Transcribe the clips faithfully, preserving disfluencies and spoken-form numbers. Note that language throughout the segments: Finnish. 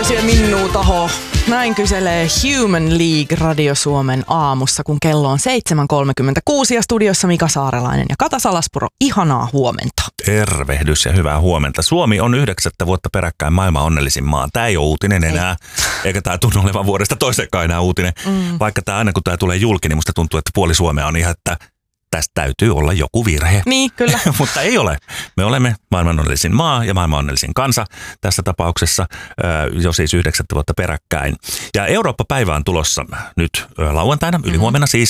sie minnu taho. Näin kyselee Human League Radio Suomen aamussa, kun kello on seitsemän kolmekymmentäkuusi ja studiossa Mika Saarelainen ja Kata Salaspuro. Ihanaa huomenta. Tervehdys ja hyvää huomenta. Suomi on yhdeksättä vuotta peräkkäin maailman onnellisin maa. Tämä ei ole uutinen enää, ei. Eikä tämä tunnu olevan vuodesta toiseenkaan enää uutinen. Mm. Vaikka tämä aina kun tämä tulee julki, niin musta tuntuu, että puoli Suomea on ihan, että tästä täytyy olla joku virhe. Niin, kyllä. Mutta ei ole. Me olemme maailman onnellisin maa ja maailman onnellisin kansa tässä tapauksessa jo siis yhdeksättä vuotta peräkkäin. Ja Eurooppa-päivä on tulossa nyt lauantaina, ylihuomenna siis.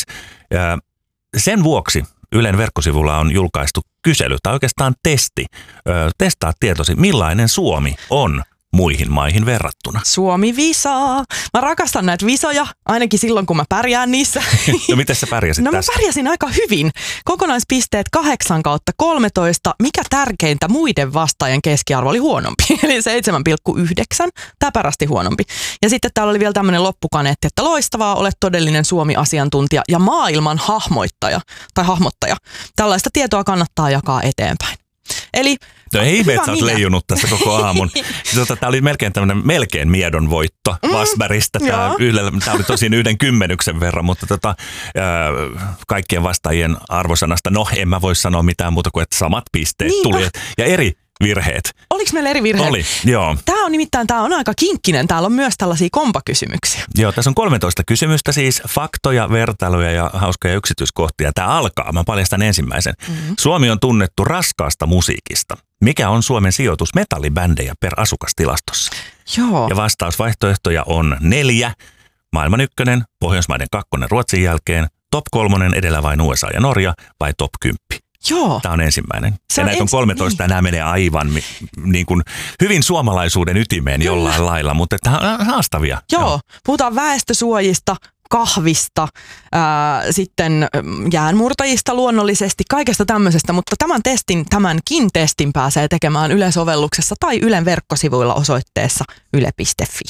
Sen vuoksi Ylen verkkosivulla on julkaistu kysely, tai oikeastaan testi. Testaa tietosi, millainen Suomi on muihin maihin verrattuna. Suomi visaa. Mä rakastan näitä visoja, ainakin silloin kun mä pärjään niissä. No miten sä pärjäsit No tässä? mä pärjäsin aika hyvin. Kokonaispisteet kahdeksan kautta kolmetoista. Mikä tärkeintä, muiden vastaajien keskiarvo oli huonompi. Eli seitsemän pilkku yhdeksän, täpärästi huonompi. Ja sitten täällä oli vielä tämmöinen loppukaneetti, että loistavaa, olet todellinen Suomi-asiantuntija ja maailman hahmoittaja tai hahmottaja. Tällaista tietoa kannattaa jakaa eteenpäin. Eli no ei ihme, että sä oot leijunut tässä koko aamun. Tota, tämä oli melkein tämmöinen melkein miedon voitto mm, Vasbergista. Tämä, tämä oli tosin yhden kymmenyksen verran, mutta tota, äh, kaikkien vastaajien arvosanasta, no en mä voi sanoa mitään muuta kuin, että samat pisteet Niinpä. tuli. Ja eri virheet. Oliko meillä eri virheet? Oli, joo. Tämä on nimittäin, tämä on aika kinkkinen. Täällä on myös tällaisia kompakysymyksiä. Joo, tässä on kolmetoista kysymystä siis, faktoja, vertailuja ja hauskoja yksityiskohtia. Tämä alkaa, mä paljastan ensimmäisen. Mm-hmm. Suomi on tunnettu raskaasta musiikista. Mikä on Suomen sijoitus metallibändejä per asukastilastossa? Joo. Ja vastausvaihtoehtoja on neljä, maailman ykkönen, Pohjoismaiden kakkonen Ruotsin jälkeen, top kolmonen edellä vain U S A ja Norja vai top kymppi? Joo. Tämä on ensimmäinen. Se ja on näitä on ens... kolmetoista ja nämä menee aivan niin kuin hyvin suomalaisuuden ytimeen Kyllä. jollain lailla, mutta tämä on haastavia. Joo, Joo. Puhutaan väestösuojista, kahvista, ää, sitten jäänmurtajista luonnollisesti, kaikesta tämmöisestä, mutta tämän testin, tämänkin testin pääsee tekemään Yle-sovelluksessa tai Ylen verkkosivuilla osoitteessa yle piste fi.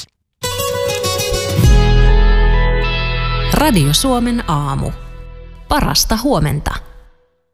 Radio Suomen aamu. Parasta huomenta.